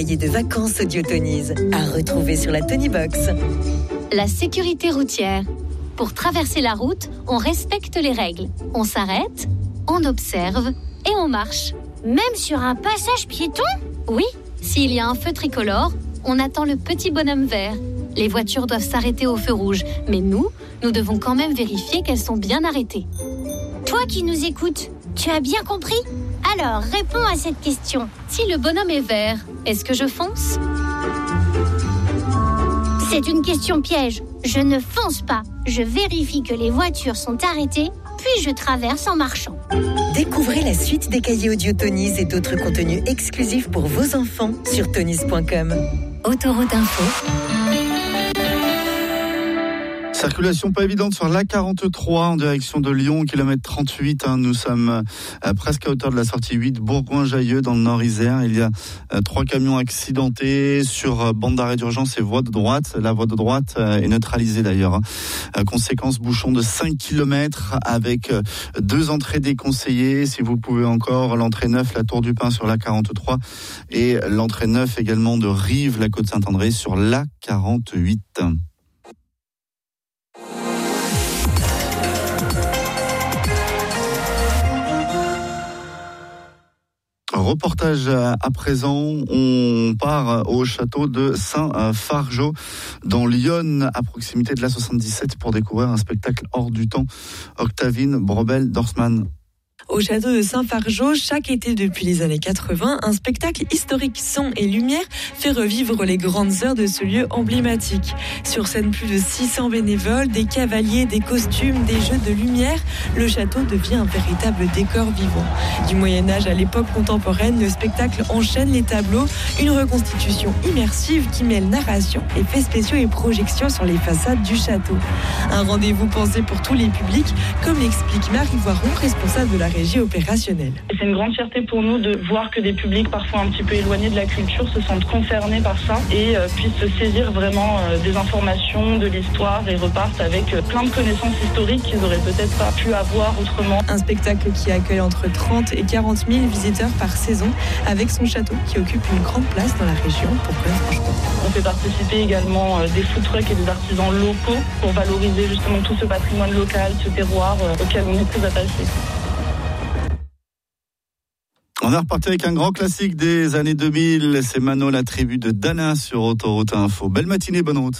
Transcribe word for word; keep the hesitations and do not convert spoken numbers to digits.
de vacances Audiotonise à retrouver sur la Tonybox. La sécurité routière. Pour traverser la route, on respecte les règles. On s'arrête, on observe et on marche. Même sur un passage piéton ? Oui, s'il y a un feu tricolore, on attend le petit bonhomme vert. Les voitures doivent s'arrêter au feu rouge, mais nous, nous devons quand même vérifier qu'elles sont bien arrêtées. Toi qui nous écoutes, tu as bien compris ? Alors, réponds à cette question. Si le bonhomme est vert, est-ce que je fonce ? C'est une question piège. Je ne fonce pas. Je vérifie que les voitures sont arrêtées, puis je traverse en marchant. Découvrez la suite des cahiers Audiotonise et d'autres contenus exclusifs pour vos enfants sur tonise point com. Autoroute Info. Circulation pas évidente sur l'A quarante-trois en direction de Lyon, kilomètre trente-huit. Hein, nous sommes euh, presque à hauteur de la sortie huit, Bourgoin-Jallieu dans le Nord-Isère. Il y a euh, trois camions accidentés sur euh, bande d'arrêt d'urgence et voie de droite. La voie de droite euh, est neutralisée d'ailleurs. Hein. Euh, conséquence, bouchon de cinq kilomètres avec euh, deux entrées déconseillées. Si vous pouvez encore, l'entrée neuf, la Tour du Pin sur l'A quarante-trois et l'entrée neuf également de Rive, la Côte-Saint-André sur l'A quarante-huit. Reportage à présent, on part au château de Saint-Fargeau dans l'Yonne, à proximité de l'A soixante-dix-sept, pour découvrir un spectacle hors du temps. Octavine Brobel-Dorsman. Au château de Saint-Fargeau, chaque été depuis les années quatre-vingts, un spectacle historique son et lumière fait revivre les grandes heures de ce lieu emblématique. Sur scène, plus de six cents bénévoles, des cavaliers, des costumes, des jeux de lumière. Le château devient un véritable décor vivant. Du Moyen-Âge à l'époque contemporaine, le spectacle enchaîne les tableaux, une reconstitution immersive qui mêle narration, effets spéciaux et projections sur les façades du château. Un rendez-vous pensé pour tous les publics, comme l'explique Marie Voiron, responsable de la régie opérationnelle. C'est une grande fierté pour nous de voir que des publics parfois un petit peu éloignés de la culture se sentent concernés par ça et euh, puissent se saisir vraiment euh, des informations, de l'histoire et repartent avec euh, plein de connaissances historiques qu'ils n'auraient peut-être pas pu avoir autrement. Un spectacle qui accueille entre trente et quarante mille visiteurs par saison, avec son château qui occupe une grande place dans la région pour Franchement. On fait participer également euh, des food trucks et des artisans locaux pour valoriser justement tout ce patrimoine local, ce terroir euh, auquel on est très attaché. On est reparti avec un grand classique des années deux mille. C'est Mano, la tribu de Dana sur Autoroute Info. Belle matinée, bonne route.